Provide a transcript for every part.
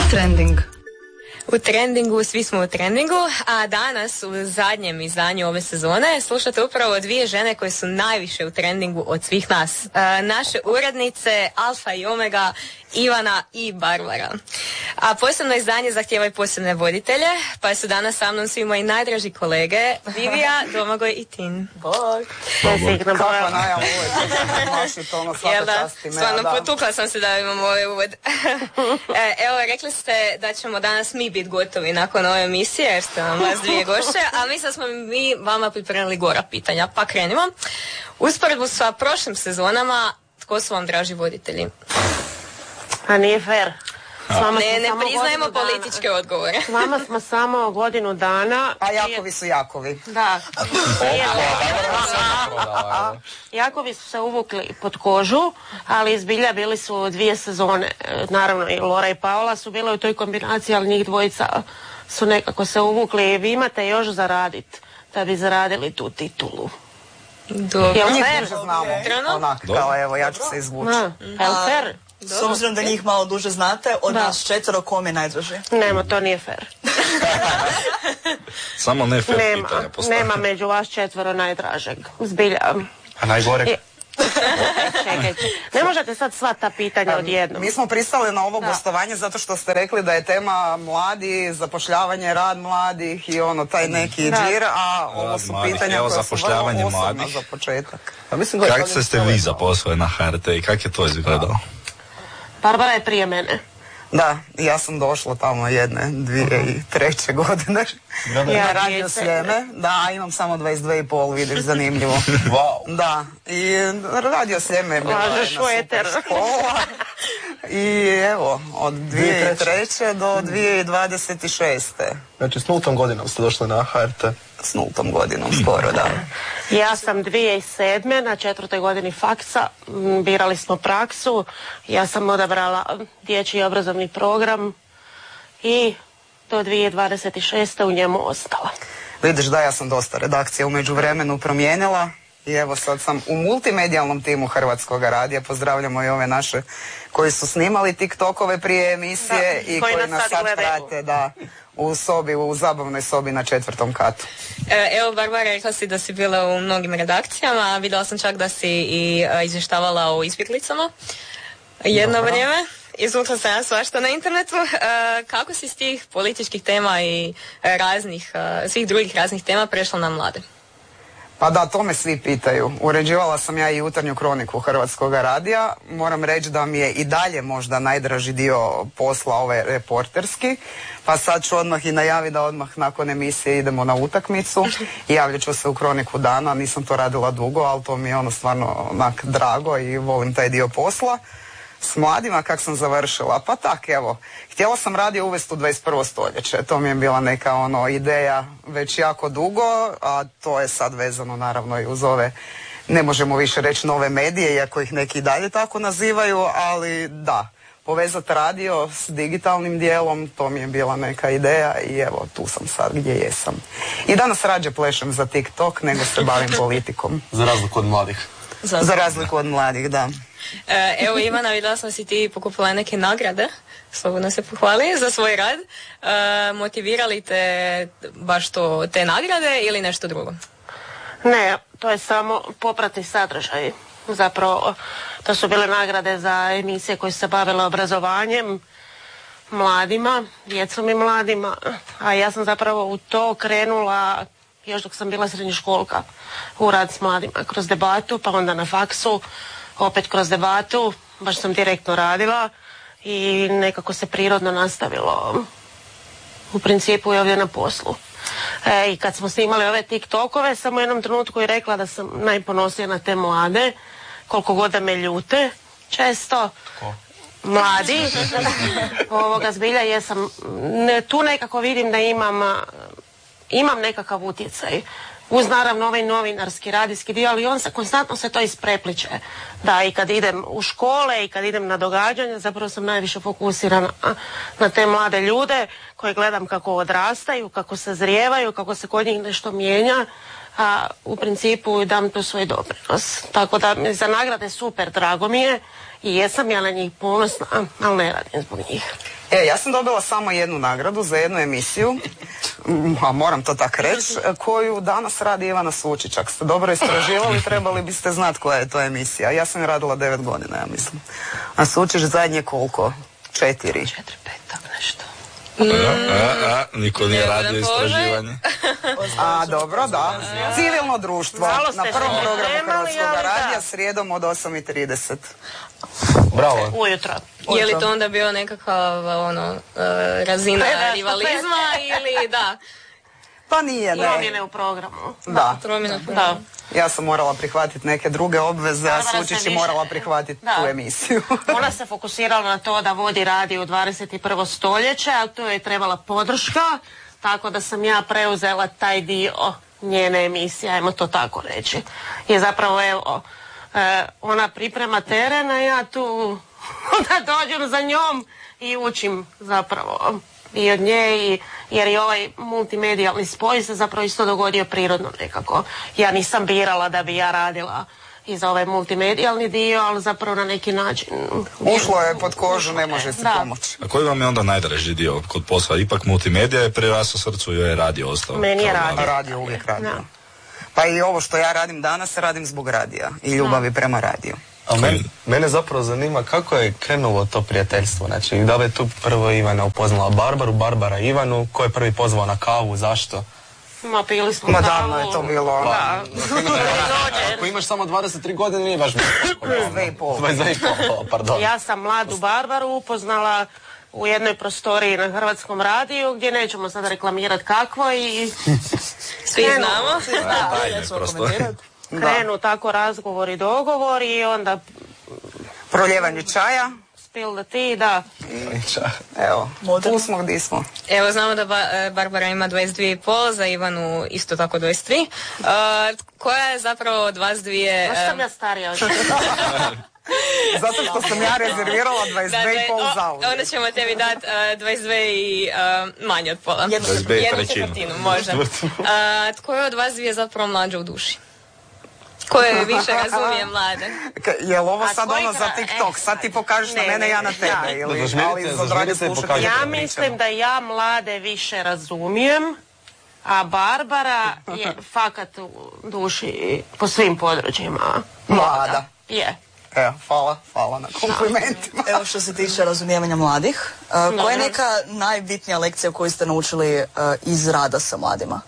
Trending. U trendingu, svi smo u trendingu, a danas u zadnjem izdanju ove sezone slušate upravo dvije žene koje su najviše u trendingu od svih nas. Naše urednice, alfa i omega, Ivana i Barbara. A posebno izdanje zahtijeva i posebne voditelje, pa su danas sa mnom svi moji najdraži kolege, Vivija, Domagoj i Tin. Bog. Kakva najava uvod. Stvarno, potukla sam se da imamo ovaj uvod. Evo, rekli ste da ćemo danas mi biti gotovi nakon ove emisije, jer ste nam vas dvije gošće, a mislim smo mi vama pripremili gora pitanja, pa krenimo. Usporedbu sa prošlim sezonama, tko su vam draži voditelji? A nije fair. Ne priznajemo političke odgovore. S vama smo samo godinu dana. A Jakovi su Jakovi. Da. Jakovi su se uvukli pod kožu, ali zbilja bili su dvije sezone. Naravno i Lora i Paola su bile u toj kombinaciji, ali njih dvojica su nekako se uvukli. Vi imate još zaradit da bi zaradili tu titulu. Dobro. Jel Njih fair? duže znamo. Onak, kao evo, ja ću se izvući. Jel fair? S obzirom da njih malo duže znate, od nas četvero kom je najdraži? Nema, to nije fair. Samo ne fair pitanja postavljaju. Nema među vas četvero najdražeg. Zbilja. A najgoreg? Čekajte. Ne možete sad sva ta pitanja odjednom. Mi smo pristali na ovo gostovanje zato što ste rekli da je tema mladi, zapošljavanje, rad mladih i ono, taj neki džir, a ovo su pitanja koja su vrlo osobna za početak. Kako ste vi zaposlili na HRT i kako je to izgledalo? Barbara je prije mene. Da, ja sam došla tamo 2003. godine. Ja Radio Sljeme, da, imam samo 22,5, vidiš, zanimljivo. Wow. Da, i Radio Sljeme je bila jedna super škola. I evo, od 2003. do 2026. Znači, s nultom godinom ste došli na HRT? S nultom godinom, skoro, da. Ja sam 2007. na 4. godini faksa, birali smo praksu, ja sam odabrala dječji obrazovni program i do 2026. u njemu ostala. Vidiš da ja sam dosta redakcija u međuvremenu promijenila i evo sad sam u multimedijalnom timu Hrvatskog radija. Pozdravljamo i ove naše koji su snimali TikTokove prije emisije i koji nas sad prate u sobi, u zabavnoj sobi na 4. katu. Evo, Barbara, rekla si da si bila u mnogim redakcijama, a vidjela sam čak da si i izvještavala o izbjeglicama jedno vrijeme. Izvukla sam ja svašta na internetu. Kako si s tih političkih tema i svih drugih raznih tema prešla na mlade? Pa da, to me svi pitaju. Uređivala sam ja i jutarnju kroniku Hrvatskog radija. Moram reći da mi je i dalje možda najdraži dio posla ovaj reporterski. Pa sad ću odmah i najaviti da odmah nakon emisije idemo na utakmicu. I javljat ću se u kroniku dana. Nisam to radila dugo, ali to mi je ono stvarno onak drago i volim taj dio posla. S mladima kak sam završila, pa tak evo, htjela sam radio uvesti u 21. stoljeće, to mi je bila neka ideja već jako dugo, a to je sad vezano naravno i uz ove, ne možemo više reći nove medije, iako ih neki dalje tako nazivaju, ali da, povezati radio s digitalnim dijelom, to mi je bila neka ideja i evo tu sam sad gdje jesam. I danas rađe plešem za TikTok nego se bavim politikom. Za razliku od mladih. Za razliku od mladih, da. Evo, Ivana, vidjela sam si ti pokupila neke nagrade, slobodno se pohvali, za svoj rad. Motivirali te baš te nagrade ili nešto drugo? Ne, to je samo popratni sadržaj. Zapravo, to su bile nagrade za emisije koje su se bavile obrazovanjem, mladima, djecom i mladima. A ja sam zapravo u to krenula još dok sam bila srednjoškolka, u rad s mladima, kroz debatu, pa onda na faksu, opet kroz debatu, baš sam direktno radila i nekako se prirodno nastavilo. U principu je ovdje na poslu. I kad smo snimali ove TikTokove, sam u jednom trenutku i rekla da sam najponosnija na te mlade, koliko god da me ljute, često. Mladi. Zbilja jesam. Tu nekako vidim da imam nekakav utjecaj. Uz naravno ovaj novinarski, radijski dio, ali konstantno se to isprepliče. Da, i kad idem u škole i kad idem na događanja, zapravo sam najviše fokusirana na te mlade ljude koje gledam kako odrastaju, kako se zrijevaju, kako se kod njih nešto mijenja, a u principu dam tu svoj doprinos. Tako da za nagrade super, drago mi je i jesam ja na njih ponosna, ali ne radim zbog njih. Ja sam dobila samo jednu nagradu za jednu emisiju, a moram to tak reći, koju danas radi Ivana Sučić. Ako ste dobro istraživali, trebali biste znati koja je to emisija. Ja sam je radila 9 godina, ja mislim. A Sučić zadnje koliko? 4, 5, tak nešto. Niko nije radio istraživanje. A, dobro, da. Civilno društvo. Na prvom programu Hrvatskog radija, srijedom od 8:30. Bravo. Ujutro. Je li to onda bio nekakav razina rivalizma ili da? Pa nije, ne. Promjene u programu. Da. Da. Ja sam morala prihvatiti neke druge obveze, a Sučić je morala prihvatiti tu emisiju. Ona se fokusirala na to da vodi radio u 21. stoljeće, a tu je trebala podrška, tako da sam ja preuzela taj dio njene emisije, ajmo to tako reći. I zapravo, evo, ona priprema teren, a ja tu onda dođem za njom i učim zapravo i od nje, jer i ovaj multimedijalni spoj se zapravo isto dogodio prirodno nekako. Ja nisam birala da bi ja radila i za ovaj multimedijalni dio, ali zapravo na neki način... Ušlo je pod kožu, ne može se pomoći. A koji vam je onda najdraži dio kod posla? Ipak multimedija je priraslo srcu i je radio ostao. Meni je radio. Radio, uvijek radio. Pa i ovo što ja radim danas, radim zbog radija i ljubavi prema radiju. A mene zapravo zanima kako je krenulo to prijateljstvo. Znači, da li je tu prvo Ivana upoznala Barbaru, Barbara Ivanu, ko je prvi pozvao na kavu, zašto? Ma pili smo kavu. Davno je to bilo. Da. Ako imaš samo 23 godine, nije baš... 22,5. Pardon. Ja sam mladu Barbaru upoznala u jednoj prostoriji na Hrvatskom radiju, gdje nećemo sada reklamirati kakvo i... Svi znamo. Krenu tako razgovori, dogovori i onda... Proljevanje čaja. Spill the tea, da. Evo, tu smo gdje smo. Evo, znamo da Barbara ima 22,5, za Ivanu isto tako 23. Koja je zapravo od vas dvije... Zašto sam ja starija? Zato što sam ja rezervirala 22,5 za ovdje. Onda ćemo tebi dati 22 i manje od pola. Jednu četvrtinu, možda. Tko je od vas dvije zapravo mlađa u duši? Koje više razumije mlade? Je li ovo sad ono za TikTok? Sad ti pokažeš na mene, ja na tebe. Ja mislim da ja mlade više razumijem, a Barbara je fakat u duši po svim područjima. Mlada. Je. Evo, hvala na komplimentima. Evo, što se tiče razumijevanja mladih, koja je neka najbitnija lekcija koju ste naučili iz rada sa mladima?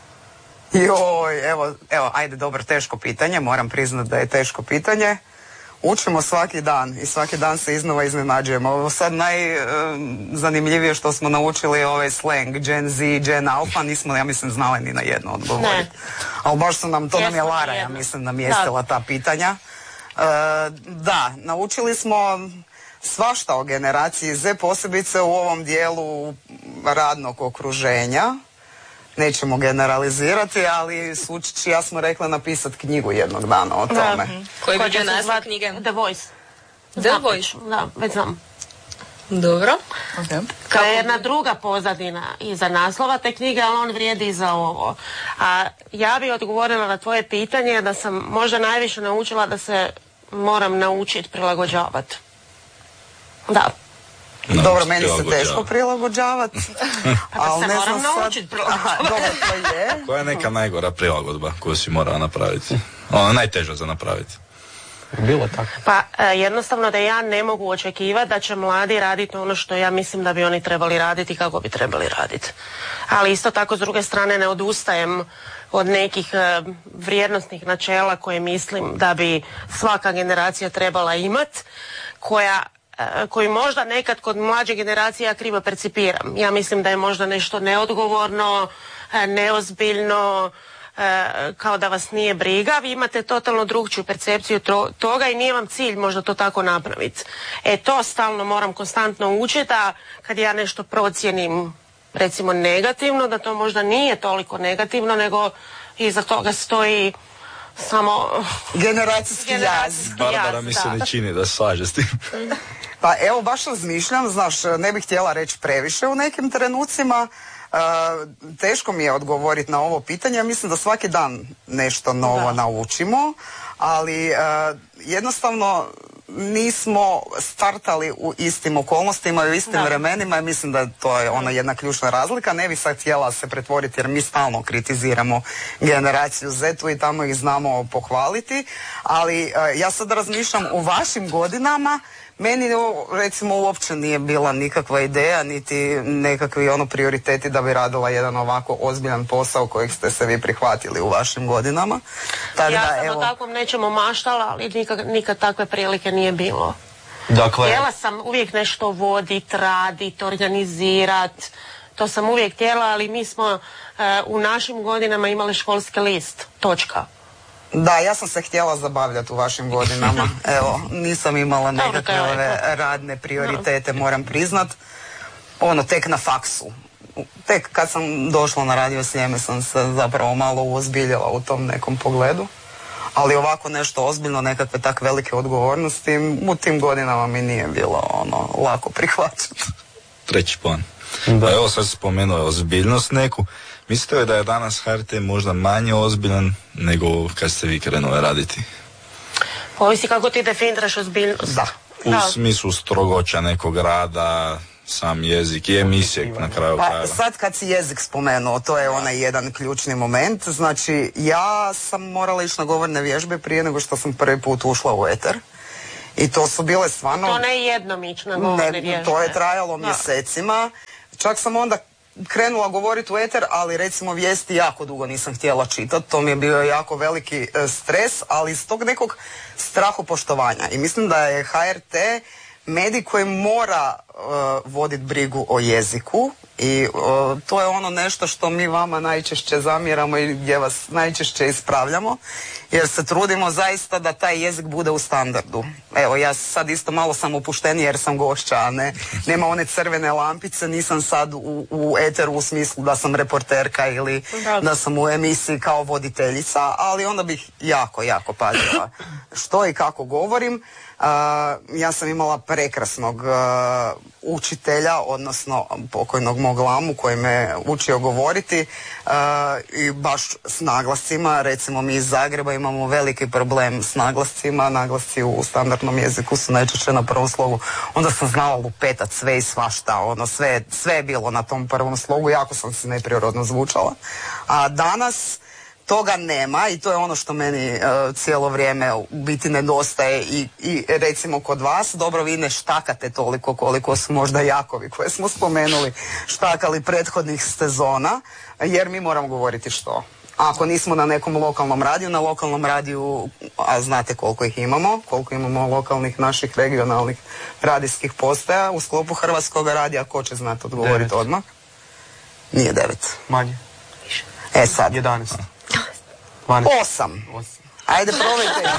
Joj, evo, ajde, dobro, teško pitanje, moram priznati da je teško pitanje. Učimo svaki dan i svaki dan se iznova iznenađujemo. Ovo sad najzanimljivije što smo naučili ovaj slang, Gen Z, Gen Alpha, nismo, ja mislim, znali ni na jedno odgovoriti. Ali baš su nam, to nam je Lara, ja mislim, namjestila ta pitanja. Da, naučili smo svašta o generaciji Z, posebice u ovom dijelu radnog okruženja. Nećemo generalizirati, ali Sučić i ja smo rekli napisati knjigu jednog dana o tome. Koji bi bio naslov knjige? The Voice. The Voice? Da, već znam. Dobro. To je jedna druga pozadina iza naslova te knjige, ali on vrijedi i za ovo. A ja bi odgovorila na tvoje pitanje da sam možda najviše naučila da se moram naučiti prilagođavati. Da. Dobro, meni se teško prilagođavati. Ali se moram naučiti prilagođavati. Dobro, to je. Koja je neka najgora prilagodba koju si morala napraviti? Ona najteža za napraviti. Bilo tako. Pa jednostavno da ja ne mogu očekivati da će mladi raditi ono što ja mislim da bi oni trebali raditi i kako bi trebali raditi. Ali isto tako s druge strane ne odustajem od nekih vrijednosnih načela koje mislim da bi svaka generacija trebala imati, koji možda nekad kod mlađe generacije ja krivo percipiram. Ja mislim da je možda nešto neodgovorno, neozbiljno, kao da vas nije briga. Vi imate totalno drugčiju percepciju toga i nije vam cilj možda to tako napraviti. To stalno moram konstantno učiti, a kad ja nešto procijenim recimo negativno, da to možda nije toliko negativno, nego iza toga stoji samo generacijski jaz. Barbara mi se ne čini da slaže s tim. Pa evo, baš razmišljam, znaš, ne bih htjela reći previše u nekim trenucima. Teško mi je odgovoriti na ovo pitanje. Mislim da svaki dan nešto novo naučimo, ali jednostavno nismo startali u istim okolnostima i u istim vremenima i mislim da to je ona jedna ključna razlika. Ne bi sad htjela se pretvoriti jer mi stalno kritiziramo generaciju Z-u i tamo ih znamo pohvaliti, ali ja sad razmišljam u vašim godinama. Meni recimo uopće nije bila nikakva ideja niti nekakvi prioriteti da bi radila jedan ovako ozbiljan posao kojeg ste se vi prihvatili u vašim godinama. Ja sam o takvom nečemu maštala, ali nikad takve prilike nije bilo. Dakle, htjela sam uvijek nešto vodit, radit, organizirat. To sam uvijek htjela, ali mi smo u našim godinama imali školski list. Točka. Da, ja sam se htjela zabavljati u vašim godinama. Evo, nisam imala nekakve ove radne prioritete, moram priznat. Tek na faksu. Tek kad sam došla na Radio Sljeme sam se zapravo malo uozbiljila u tom nekom pogledu. Ali ovako nešto ozbiljno, nekakve tak velike odgovornosti, u tim godinama mi nije bilo lako prihvaćati. Treći plan. Da. Evo sad spomenuo ozbiljnost neku. Mislite li da je danas HRT možda manje ozbiljan nego kad ste vi krenuli raditi? Ovisi kako ti definiraš ozbiljnost. Da. U smislu strogoća nekog rada, sam jezik i emisije na kraju krajeva. Sad kad si jezik spomenuo, to je onaj jedan ključni moment. Znači, ja sam morala ići na govorne vježbe prije nego što sam prvi put ušla u eter. I to su bile stvarno... To ne jednom ići na govorne vježbe. To je trajalo mjesecima. Čak sam onda krenula govoriti u eter, ali recimo vijesti jako dugo nisam htjela čitati. To mi je bio jako veliki stres, ali iz tog nekog strahopoštovanja. I mislim da je HRT medij koji mora voditi brigu o jeziku i to je nešto što mi vama najčešće zamjeramo i gdje vas najčešće ispravljamo, jer se trudimo zaista da taj jezik bude u standardu. Evo, ja sad isto malo sam opuštenija jer sam gošća, a nema one crvene lampice, nisam sad u eteru u smislu da sam reporterka ili da sam u emisiji kao voditeljica, ali onda bih jako, jako pazila što i kako govorim. Ja sam imala prekrasnog učitelja, odnosno pokojnog mog lamu koji me učio govoriti i baš s naglascima. Recimo mi iz Zagreba imamo veliki problem s naglascima. Naglasci u standardnom jeziku su najčešće na prvom slogu. Onda sam znala lupetat sve i svašta. Sve je bilo na tom prvom slogu. Jako sam se neprirodno zvučala. A danas toga nema i to je ono što meni cijelo vrijeme u biti nedostaje i recimo kod vas, dobro vi ne štakate toliko koliko su možda Jakovi koje smo spomenuli štakali prethodnih sezona, jer mi moramo govoriti što. Ako nismo na nekom lokalnom radiju, a znate koliko ih imamo, koliko imamo lokalnih naših regionalnih radijskih postaja u sklopu Hrvatskog radija, ko će znati odgovoriti odmah? Nije 9. Manje. Sad. 11. 8. Ajde, probajte.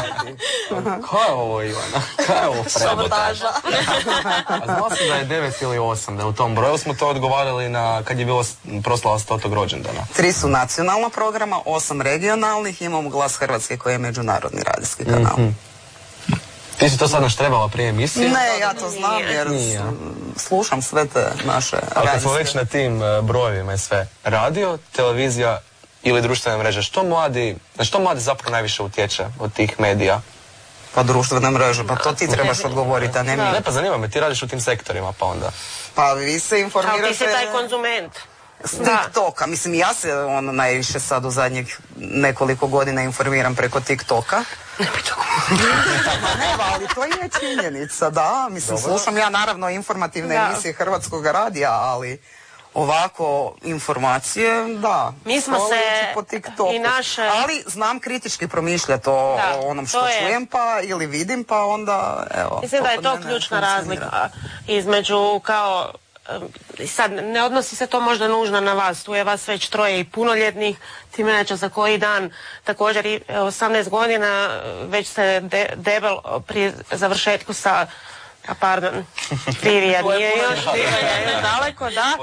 Ko je ovo, Ivana? Kaj je ovo sabotaža? Znao sam da je 9 ili 8, da u tom broju smo to odgovarali kad je bilo proslava 100. rođendana. 3 su nacionalna programa, 8 regionalnih, imamo Glas Hrvatske koji je međunarodni radijski kanal. Ti si to sad naštrebala prije emisije? Ne, ja to znam jer slušam sve te naše radijske. Ali kad smo već na tim brojevima i sve, radio, televizija ili društvene mreže, što mladi zapravo najviše utječe od tih medija? Pa društvene mreže, pa to ti trebaš odgovoriti, a ne mi. Ne, pa zanima me, ti radiš u tim sektorima, pa onda. Pa vi se informirate... Ali ti si taj konzument. S TikToka, mislim ja se najviše sad u zadnjih nekoliko godina informiram preko TikToka. Ne, ali to je činjenica, da, mislim slušam ja naravno informativne emisije Hrvatskog radija, ali ovako informacije, da. Mi smo se po TikToku. I naše... Ali znam kritički promišljati o onom što čujem pa ili vidim pa onda evo. Mislim da je to ključna razlika između kao sad ne odnosi se to možda nužno na vas, tu je vas već 3 i punoljetnih, ti neće za koji dan također 18 godina već se debel pri završetku sa pardon, Livija nije još daleko, da.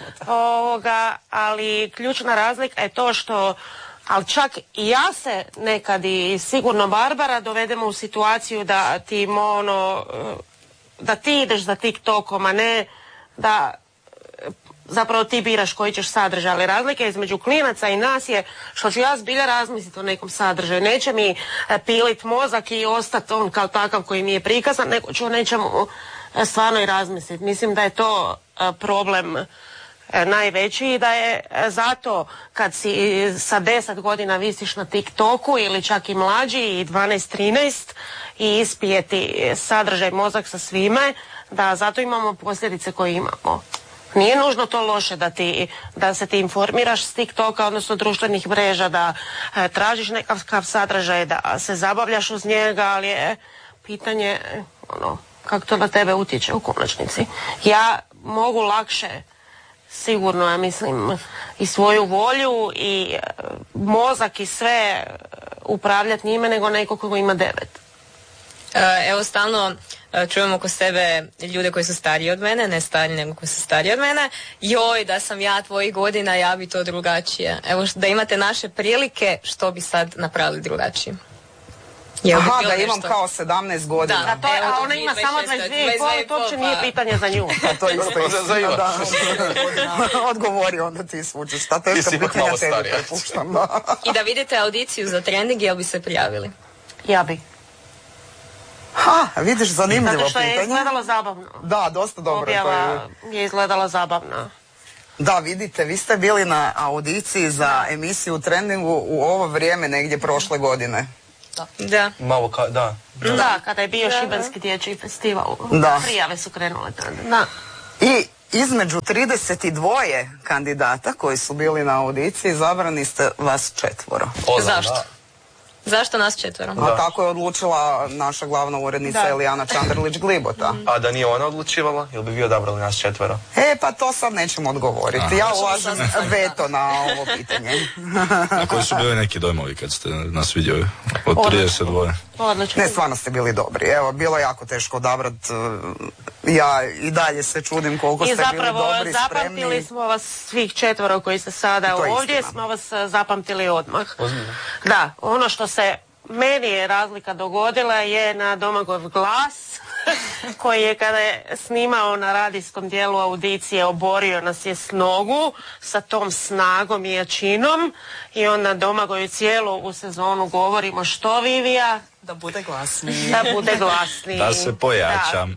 Ali ključna razlika je to što, ali čak i ja se nekad i sigurno Barbara dovedemo u situaciju da ti da ti ideš za TikTokom, a ne da zapravo ti biraš koji ćeš sadržaj, ali razlika između klinaca i nas je što ću ja zbilja razmisliti o nekom sadržaju. Neće mi pilit mozak i ostati on kao takav koji mi je prikazan, nego ću o nečemu stvarno i razmisliti. Mislim da je to problem najveći i da je zato kad si sa 10 godina visiš na TikToku ili čak i mlađi i 12-13 i ispije ti sadržaj mozak sa svime, da zato imamo posljedice koje imamo. Nije nužno to loše da se ti informiraš s TikToka, odnosno društvenih mreža, da tražiš nekakav sadržaj, da se zabavljaš uz njega, ali je pitanje kako to na tebe utječe u konačnici. Ja mogu lakše, sigurno, ja mislim, i svoju volju i mozak i sve upravljati njime nego neko koga ima 9. Evo, stalno čujem oko sebe ljude koji su stariji od mene, ne stariji nego koji su stariji od mene. Joj, da sam ja tvojih godina, ja bi to drugačije. Evo, da imate naše prilike, što bi sad napravili drugačije? Aha, da imam kao 17 godina. Da, to je, a ona ima samo 22,5, to uopće nije pitanje za nju. To je isto za Ivan. Odgovori onda ti svučeš. Šta teška pitanja tebi prepuštam. I da vidite audiciju za trending, jel bi se prijavili? Ja bi. Vidiš, zanimljivo pitanje. Zato što je izgledalo zabavno. Da, dosta dobro. Objava je izgledala zabavno. Da, vidite, vi ste bili na audiciji za emisiju u trendingu u ovo vrijeme negdje prošle godine. Da. Malo Da, kada je bio Šibenski dječji festival. Da. Prijave su krenule tada. Da. I između 32 kandidata koji su bili na audiciji izabrani ste vas 4. Zašto? Zašto nas 4? A tako je odlučila naša glavna urednica Elijana Čanderlić-Glibota. A da nije ona odlučivala, jel bi vi odabrali nas 4? Pa to sad nećemo odgovoriti. Ja ulažem veto na ovo pitanje. A koji su bili neki dojmovi kad ste nas vidjeli od 32? Odlično. Ne, stvarno ste bili dobri. Evo, bilo je jako teško odabrati. Ja i dalje se čudim koliko ste bili dobri, spremni. I zapravo zapamtili smo vas svih 4 koji ste sada ovdje, smo vas zapamtili odmah. Da, ono što se meni je razlika dogodila je na Domagov glas, koji je kada je snimao na radijskom dijelu audicije oborio nas je s nogu sa tom snagom i jačinom i onda Domagoju cijelu u sezonu govorimo što Vivija? Da bude glasniji. Da bude glasniji. Da se pojačam.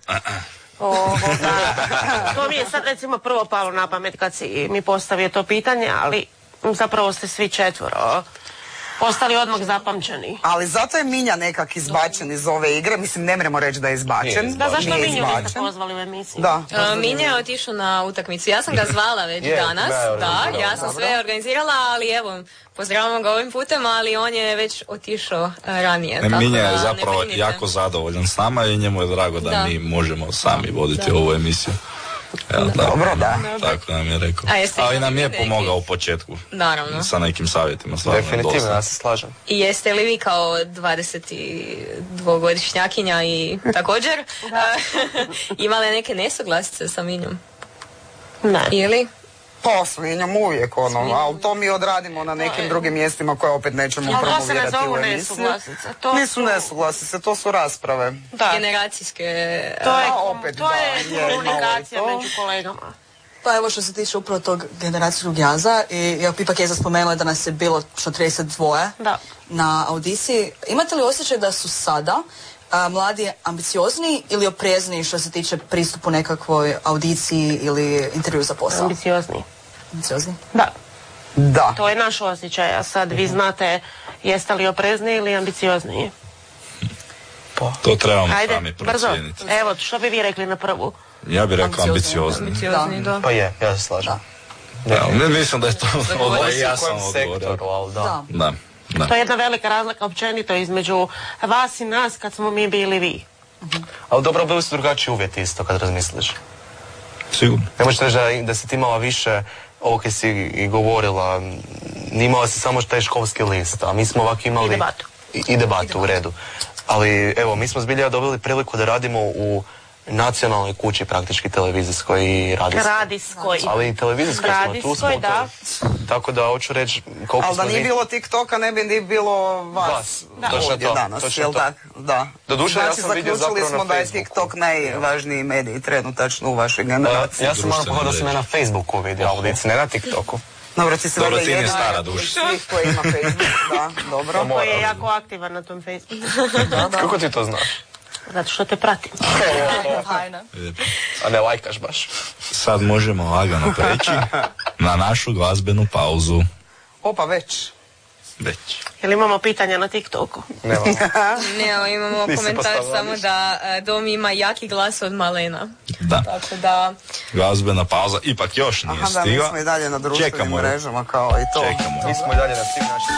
To mi je sad recimo prvo palo na pamet kad si mi postavio to pitanje, ali zapravo ste svi 4 ostali odmah zapamćeni. Ali zato je Minja nekak izbačen iz ove igre. Mislim, ne mremo reći da je izbačen. Da, zašto Minju niste pozvali u emisiju? Da. Minja je otišao na utakmicu. Ja sam ga zvala već danas. Da, ja sam sve organizirala, ali evo, pozdravljamo ga ovim putem, ali on je već otišao ranije. Minja je zapravo jako zadovoljan s nama i njemu je drago da mi možemo sami voditi ovu emisiju. Dobro, da. Tako nam je rekao. Ali nam je pomogao u početku. Naravno. Sa nekim savjetima. Definitivno, ja se slažem. I jeste li vi kao 22-godišnjakinja i također imali neke nesuglasice sa Minjom? Ne. Ili? Pa s Minjom uvijek ali to mi odradimo na nekim drugim mjestima koje opet nećemo promovirati u emisiju. Nisu nesuglasice, to su rasprave. Generacijske. To je komunikacija među kolegama. Pa evo što se tiče upravo tog generacijskog jaza i ipak je spomenula da nas je bilo 32 na audiciji. Imate li osjećaj da su sada mladi ambiciozniji ili oprezniji što se tiče pristupu nekakvoj audiciji ili intervju za posao? Ambiciozniji. Ambiciozni? Da. To je naš osjećaj, a sad vi znate jeste li oprezniji ili ambiciozniji? To trebamo sami procijeniti. Evo, što bi vi rekli na prvu? Ja bih rekao ambiciozni. Da. Pa ja se slažem. Ne mislim da je to jasan odgovor. Da. To je jedna velika razlika općenito između vas i nas kad smo mi bili vi. Ali dobro, bili su drugačiji uvjeti isto kad razmisliš. Sigurno. Ne možeš reći da si ti imala više, ovo kad si i govorila, imala si samo taj školski list, a mi smo ovako imali... I debatu. I debatu, u redu. Ali evo, mi smo zbilja dobili priliku da radimo u nacionalnoj kući praktički televizijskoj i radijskoj. Ali i televizijskoj smo, tu smo. Da. Tako da hoću reći koliko ali smo... da nije bilo TikToka, ne bi ni bilo vas ovdje danas, jel tako? Da. Doduše, znači, ja sam vidio zapravo na Facebooku. Smo da je TikTok najvažniji medij trenutačno u vašoj generaciji. Ja sam moram pohodao sam na Facebooku vidio audici, ne na TikToku. Dobro, ti se dobro, ti nije stara duša. Svih koji ima Facebook, da, dobro. Koji je jako aktivan na tom Facebooku. Da. Kako ti to znaš? Zato što te pratim. A ne lajkaš baš. Sad možemo lagano preći na našu glazbenu pauzu. Opa, već. Jel imamo pitanja na TikToku? Nemamo, imamo komentar samo da Dom ima jaki glas od malena. Da. Tako da... Glazbena pauza ipak još nije stigla. Da, mi smo i dalje na društvenim mrežama kao i to. Čekamo. Mi smo i dalje na svim našim